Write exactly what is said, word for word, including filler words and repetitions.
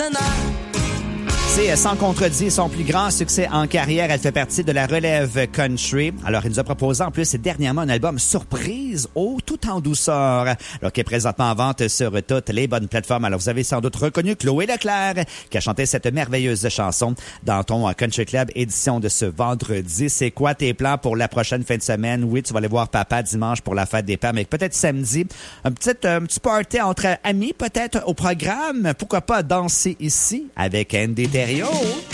C'est sans contredit son plus grand succès en carrière. Elle fait partie de la relève country. Alors, il nous a proposé en plus dernièrement un album surprise, oh, tout en douceur, alors qui est présentement en vente sur toutes les bonnes plateformes. Alors, vous avez sans doute reconnu Chloé Leclerc qui a chanté cette merveilleuse chanson dans ton Country Club édition de ce vendredi. C'est quoi tes plans pour la prochaine fin de semaine? Oui, tu vas aller voir papa dimanche pour la fête des pères, mais peut-être samedi, un petit, un petit party entre amis peut-être au programme. Pourquoi pas danser ici avec Andy Thériault?